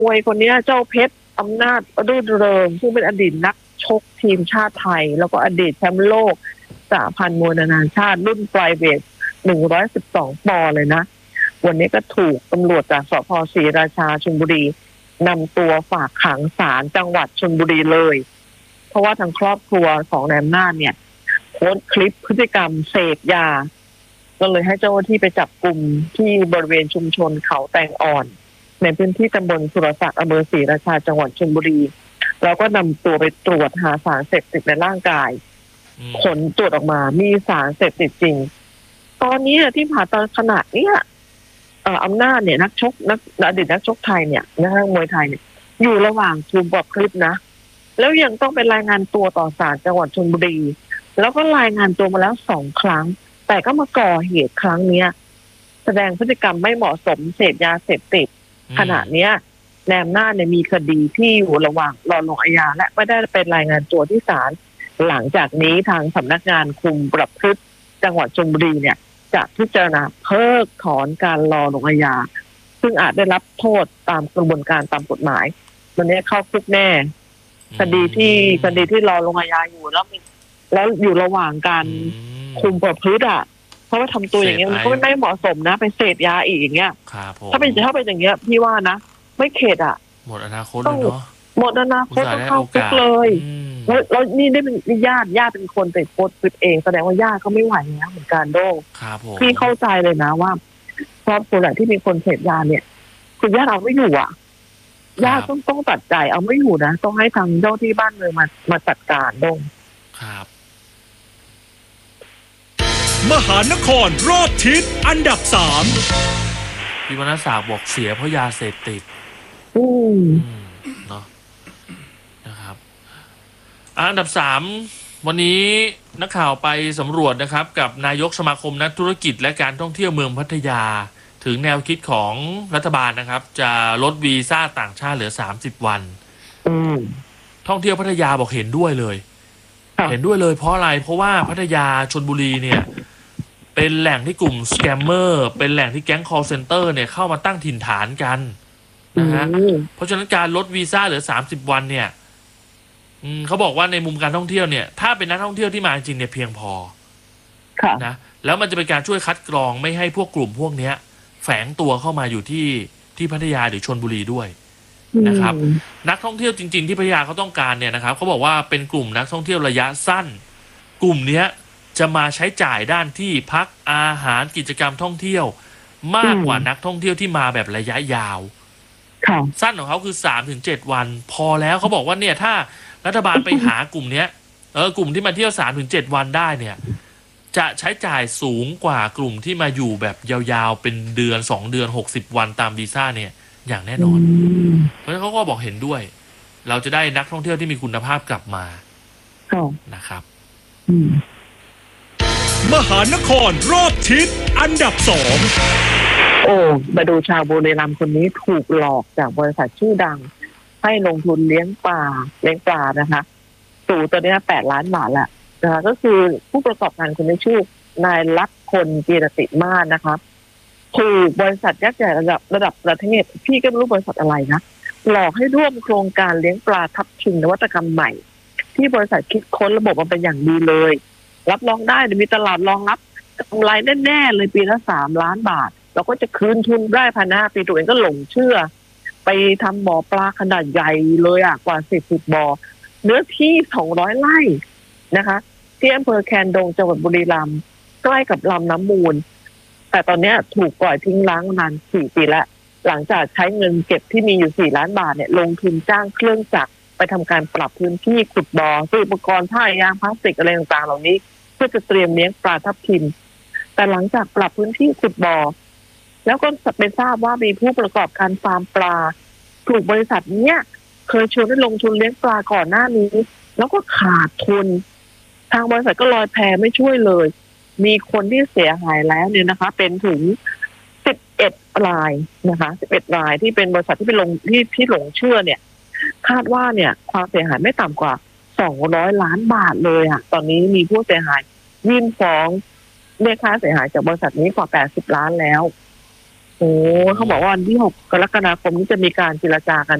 มวยคนนี้เจ้าเพชรอำนาจรื่นเริงซึ่งเป็นอดีตนักชกทีมชาติไทยแล้วก็อดีตแชมป์โลกสหพันธ์มวยนานาชาติรุ่นไฟเวท112 ปอนด์เลยนะวันนี้ก็ถูกตำรวจจากสภ.ศรีราชาชลบุรีนำตัวฝากขังศาลจังหวัดชลบุรีเลยเพราะว่าทางครอบครัวของนายอำนาจเนี่ยโพสต์คลิปพฤติกรรมเสพยาก็เลยให้เจ้าหน้าที่ไปจับกลุ่มที่บริเวณชุมชนเขาแตงอ่อนในพื้นที่ตำบลสุรศักดิ์อำเภอศรีราชาจังหวัดชลบุรีแล้วก็นำตัวไปตรวจหาสารเสพติดในร่างกายผลตรวจออกมามีสารเสพติดจริงตอนนี้ที่ผ่าตัดขนาดเนี้ยอำนาจเนี่ยนักชกอดีตนักชกไทยเนี่ยนักมวยไทยเนี่ยอยู่ระหว่างถูกปรับนะแล้วยังต้องไปรายงานตัวต่อศาลจังหวัดชลบุรีแล้วก็รายงานตัวมาแล้ว2 ครั้งแต่ก็มาก่อเหตุครั้งเนี้ยแสดงพฤติกรรมไม่เหมาะสมเสพยาเสพติดขณะเนี้ยนายอำนาจเนี่ยมีคดีที่อยู่ระหว่างรอลงอาญาและไม่ได้เป็นรายงานตัวที่ศาลหลังจากนี้ทางสำนักงานคุมประพฤติจังหวัดชลบุรีเนี่ยจะพิจารณาเพิกถอนการรอลงอาญาซึ่งอาจได้รับโทษตามกระบวนการตามกฎหมายวันนี้เข้าคุกแน่คดีที่รอลงอาญาอยู่แล้วอยู่ระหว่างการคุมประพฤติเพราะว่าทำตัวอย่างเงี้ยมันก็ไม่เหมาะสมนะไปเสพยาอีกอย่างเงี้ยถ้าเป็นอย่างเงี้ยพี่ว่านะไม่เข็ดหมดอนาคตเลยเนาะหมดอนาคตต้องเข้าคุกเลยแล้วนี่ได้เป็นญาติเป็นคนไปโพสต์คลิปเองแสดงว่าญาติก็ไม่ไหวแล้วเหมือนกันโด้พี่เข้าใจเลยนะว่าครอบครัวที่มีคนเสพยาเนี่ยคือญาติเอาไม่อยู่ญาติต้องตัดใจเอาไม่อยู่นะต้องให้ทางเจ้าที่บ้านเมืองมาจัดการโด้ครับมหานครรอบทิศอันดับ 3พี่วรรณศักดิ์บอกเสียเพราะยาเสพติดเนาะนะครับอันดับ3วันนี้นักข่าวไปสำรวจนะครับกับนายกสมาคมนักธุรกิจและการท่องเที่ยวเมืองพัทยาถึงแนวคิดของรัฐบาลนะครับจะลดวีซ่าต่างชาติเหลือ30 วันท่องเที่ยวพัทยาบอกเห็นด้วยเลยเพราะอะไรเพราะว่าพัทยาชลบุรีเนี่ยเป็นแหล่งที่กลุ่มสแกมเมอร์เป็นแหล่งที่แก๊ง call center เนี่ยเข้ามาตั้งถิ่นฐานกันนะฮะเพราะฉะนั้นการลดวีซ่าเหลือ30 วันเนี่ยเขาบอกว่าในมุมการท่องเที่ยวเนี่ยถ้าเป็นนักท่องเที่ยวที่มาจริงเนี่ยเพียงพอนะแล้วมันจะเป็นการช่วยคัดกรองไม่ให้พวกกลุ่มพวกนี้แฝงตัวเข้ามาอยู่ที่พัทยาหรือชลบุรีด้วยนะครับนักท่องเที่ยวจริงๆที่พัทยาเขาต้องการเนี่ยนะครับเขาบอกว่าเป็นกลุ่มนักท่องเที่ยวระยะสั้นกลุ่มเนี้ยจะมาใช้จ่ายด้านที่พักอาหารกิจกรรมท่องเที่ยวมากกว่านักท่องเที่ยวที่มาแบบระยะยาวสั้นของเขาคือ 3-7 วันพอแล้วเขาบอกว่าเนี่ยถ้ารัฐบาลไปหากลุ่มเนี้ยกลุ่มที่มาเที่ยว 3-7 วันได้เนี่ยจะใช้จ่ายสูงกว่ากลุ่มที่มาอยู่แบบยาวๆเป็นเดือน2 เดือน60 วันตามวีซ่าเนี่ยอย่างแน่นอนเพราะฉะนั้นเขาก็บอกเห็นด้วยเราจะได้นักท่องเที่ยวที่มีคุณภาพกลับมานะครับมหานครรอบทิศอันดับมาดูชาวบุรีรัมย์คนนี้ถูกหลอกจากบริษัทชื่อดังให้ลงทุนเลี้ยงปลานะคะสูงตัวนี้8 ล้านบาทแหละนะคะก็คือผู้ประกอบการคนนี้ชื่อนายลักษณ์พลกีรติมาศนะคะถูกบริษัทยักษ์ใหญ่ระดับประเทศพี่ก็ไม่รู้บริษัทอะไรนะหลอกให้ร่วมโครงการเลี้ยงปลาทับทิมนวัตกรรมใหม่ที่บริษัทคิดค้นระบบมาเป็นอย่างดีเลยรับรองได้มีตลาดรองรับกำไรแน่ๆเลยปีละ3 ล้านบาทเราก็จะคืนทุนได้ภายใน5 ปีตัวเองก็หลงเชื่อไปทำบ่อปลาขนาดใหญ่เลยกว่า40 บ่อเนื้อที่200 ไร่นะคะที่อำเภอแคนดงจังหวัดบุรีรัมย์ใกล้กับลำน้ำมูลแต่ตอนนี้ถูกปล่อยทิ้งร้างมานาน4 ปีแล้วหลังจากใช้เงินเก็บที่มีอยู่4 ล้านบาทเนี่ยลงทุนจ้างเครื่องจักรไปทำการปรับพื้นที่ขุดบ่อซื้ออุปกรณ์ผ้ายางพลาสติกอะไรต่างๆเหล่านี้เพื่อจะเตรียมเลี้ยงปลาทับทิมแต่หลังจากปรับพื้นที่ขุดบ่อแล้วก็เป็นทราบว่ามีผู้ประกอบการฟาร์มปลาถูกบริษัทเนี้ยเคยชวนให้ลงทุนเลี้ยงปลาก่อนหน้านี้แล้วก็ขาดทุนทางบริษัทก็ลอยแพไม่ช่วยเลยมีคนที่เสียหายแล้วเนี่ยนะคะเป็นถึง11 รายนะคะ11 รายที่เป็นบริษัทที่ไปลงที่หลงเชื่อเนี่ยคาดว่าเนี่ยความเสียหายไม่ต่ำกว่า200 ล้านบาทเลยตอนนี้มีผู้เสียหายยื่นฟ้องเรียกค่าเสียหายจากบริษัทนี้กว่า80 ล้านแล้วโอ้เขาบอกว่าวันที่6 กรกฎาคมนี้จะมีการเจรจากัน